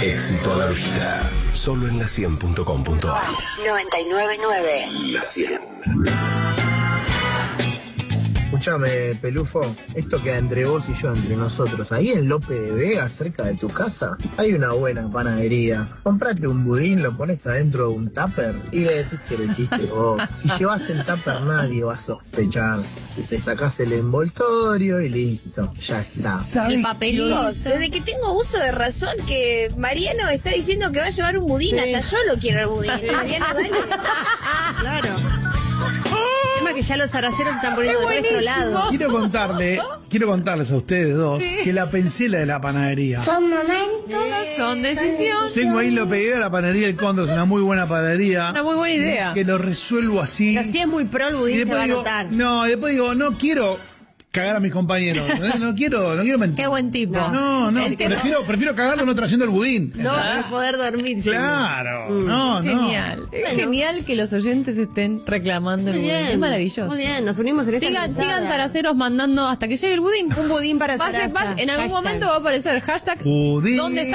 Éxito a la vista. Solo en la100.com.ar. 99.9. La 100. Escúchame, Pelufo, esto queda entre vos y yo, entre nosotros. Ahí en Lope de Vega, cerca de tu casa, hay una buena panadería. Comprate un budín, lo pones adentro de un tupper y le decís que lo hiciste vos. Si llevas el tupper nadie va a sospechar. Te sacás el envoltorio y listo, ya está. El papelito. Chicos, desde que tengo uso de razón que Mariano está diciendo que va a llevar un budín, hasta yo lo quiero el budín. Mariano, dale. Claro. El tema es que ya los araceros se están poniendo de nuestro lado. Quiero contarles a ustedes dos que la pensé la de la panadería. Son momentos, son decisiones. Tengo ahí lo pegué a la panadería del Cóndor, es una muy buena panadería. Una muy buena idea. Que lo resuelvo así. Pero si es muy pro el budín se va a notar. No, después digo, no quiero cagar a mis compañeros. No quiero mentir. Qué buen tipo. No, prefiero cagarlo no trayendo el budín. No vas a poder dormir. Claro, no. Genial. Es genial que los oyentes estén reclamando el budín. Es maravilloso. Muy bien, nos unimos en esta Sigan zaraceros mandando hasta que llegue el budín. Un budín para En algún Hashtag. momento va a aparecer hashtag Budín. ¿dónde está